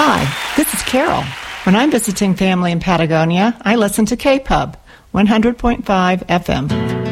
Hi, this is Carol. When I'm visiting family in Patagonia, I listen to K-Pub, 100.5 FM.